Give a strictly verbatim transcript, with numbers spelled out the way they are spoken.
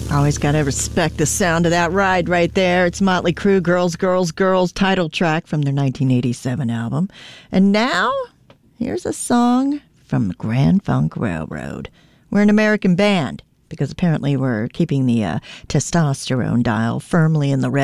Always got to respect the sound of that ride right there. It's Motley Crue, Girls, Girls, Girls, title track from their nineteen eighty-seven album. And now, here's a song from the Grand Funk Railroad. We're an American band because apparently we're keeping the uh, testosterone dial firmly in the red.